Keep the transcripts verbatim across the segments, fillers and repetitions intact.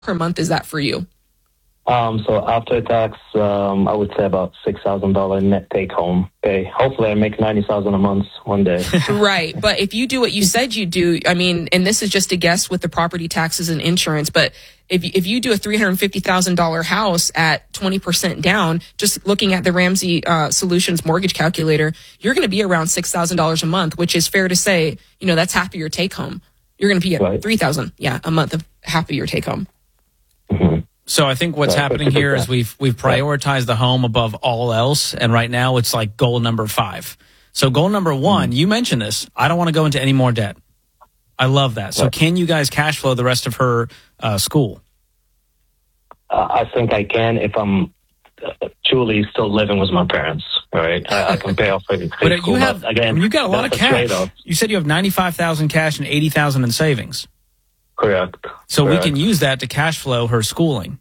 per month is that for you? Um, so after tax, um, I would say about six thousand dollars net take home pay. Hopefully I make ninety thousand dollars a month one day. Right. But if you do what you said you do, I mean, and this is just a guess with the property taxes and insurance, but if, if you do a three hundred fifty thousand dollars house at twenty percent down, just looking at the Ramsey uh, Solutions mortgage calculator, you're going to be around six thousand dollars a month, which is fair to say, you know, that's half of your take home. You're going to be at Right. three thousand dollars, yeah, a month of half of your take home. Mm-hmm. So I think what's Right, happening here is we've we've prioritized the home above all else, and right now it's like goal number five. So goal number one, mm-hmm. you mentioned this. I don't want to go into any more debt. I love that. So Right. can you guys cash flow the rest of her uh, school? Uh, I think I can if I'm uh, truly still living with my parents. Right, I, I can pay off for the But school. you have but again, I mean, you got a lot of that's cash. trade-off. You said you have ninety-five thousand cash and eighty thousand in savings. Correct. So Correct. we can use that to cash flow her schooling.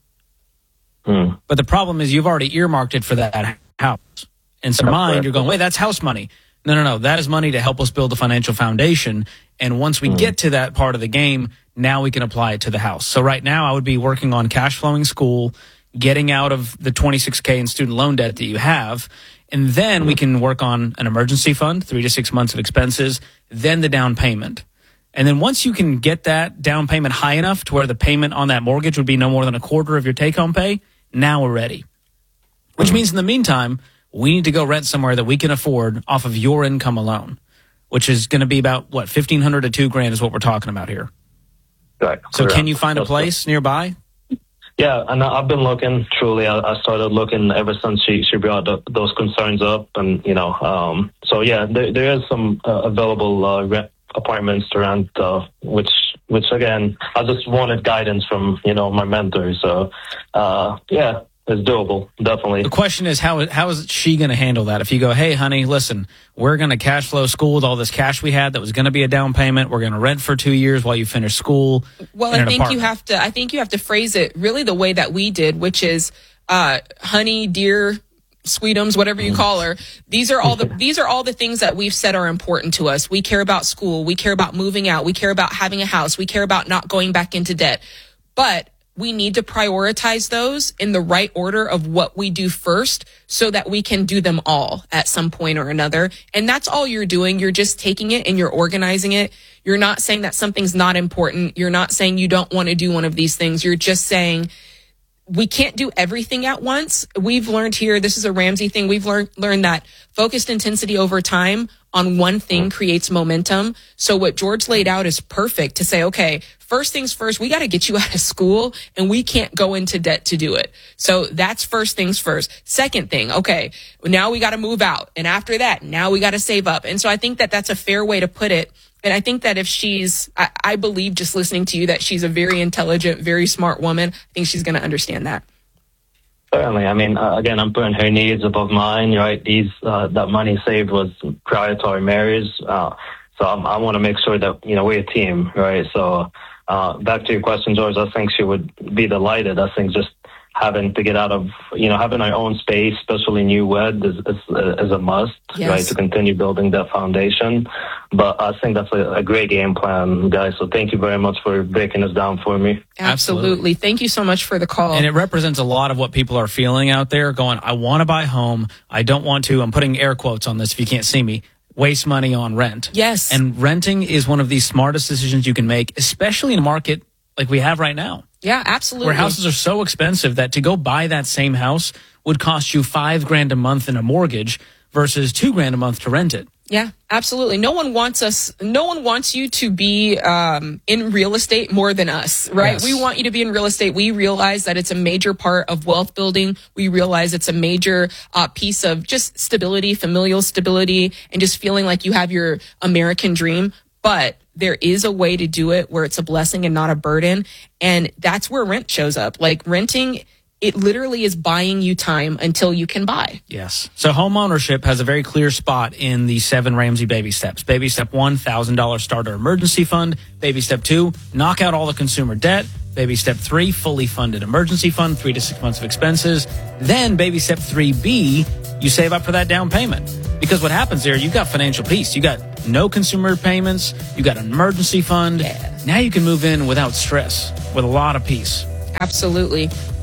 Hmm. But the problem is you've already earmarked it for that house. In some That's mind, correct. you're going, wait, that's house money. No, no, no. That is money to help us build a financial foundation. And once we Hmm. get to that part of the game, now we can apply it to the house. So right now I would be working on cash flowing school, getting out of the twenty-six K in student loan debt that you have. And then we can work on an emergency fund, three to six months of expenses, then the down payment. And then once you can get that down payment high enough to where the payment on that mortgage would be no more than a quarter of your take-home pay, now we're ready. Which means in the meantime, we need to go rent somewhere that we can afford off of your income alone, which is going to be about, what, fifteen hundred to two grand is what we're talking about here. Right. So Correct. can you find a That's place nearby? Yeah, and I've been looking. Truly, I, I started looking ever since she she brought the, those concerns up, and you know, um, so yeah, there there is some uh, available uh, rent apartments to rent, uh, which which again, I just wanted guidance from you know my mentor. So, uh, yeah, it's doable, definitely. The question is, how how is she going to handle that? If you go, hey, honey, listen, we're going to cash flow school with all this cash we had that was going to be a down payment. We're going to rent for two years while you finish school. Well, in I an think you apartment." have to. I think you have to phrase it really the way that we did, which is, uh, honey, dear, sweetums, whatever you call her. These are all the these are all the things that we've said are important to us. We care about school. We care about moving out. We care about having a house. We care about not going back into debt. But we need to prioritize those in the right order of what we do first so that we can do them all at some point or another. And that's all you're doing. You're just taking it and you're organizing it. You're not saying that something's not important. You're not saying you don't want to do one of these things. You're just saying we can't do everything at once. We've learned here, this is a Ramsey thing. We've learned learned that focused intensity over time on one thing creates momentum. So what George laid out is perfect to say, okay, first things first, we got to get you out of school and we can't go into debt to do it. So that's first things first. Second thing, okay, now we got to move out. And after that, now we got to save up. And so I think that that's a fair way to put it. And I think that if she's, I, I believe just listening to you that she's a very intelligent, very smart woman. I think she's going to understand that. Certainly. I mean, uh, again, I'm putting her needs above mine, right? These, uh, that money saved was prior to our marriage. Uh, so I'm, I want to make sure that, you know, we're a team, right? So, uh, back to your question, George, I think she would be delighted. I think just having to get out of, you know, having our own space, especially newlywed, is, is, is a must, Yes. right, to continue building that foundation. But I think that's a, a great game plan, guys. So thank you very much for breaking this down for me. Absolutely. Absolutely. Thank you so much for the call. And it represents a lot of what people are feeling out there going, I want to buy a home. I don't want to, I'm putting air quotes on this if you can't see me, waste money on rent. Yes. And renting is one of the smartest decisions you can make, especially in a market like we have right now, yeah, absolutely. where houses are so expensive that to go buy that same house would cost you five grand a month in a mortgage versus two grand a month to rent it. Yeah, absolutely. No one wants us, no one wants you to be um, in real estate more than us, right? Yes. We want you to be in real estate. We realize that it's a major part of wealth building. We realize it's a major uh, piece of just stability, familial stability, and just feeling like you have your American dream. But there is a way to do it where it's a blessing and not a burden. And that's where rent shows up. Like renting, it literally is buying you time until you can buy. Yes. So home ownership has a very clear spot in the seven Ramsey baby steps. Baby step one, one thousand dollars starter emergency fund. Baby step two, knock out all the consumer debt. Baby step three, fully funded emergency fund, three to six months of expenses. Then baby step three B, you save up for that down payment. Because what happens there, you got financial peace. You got no consumer payments. You got an emergency fund. Yeah. Now you can move in without stress, with a lot of peace. Absolutely.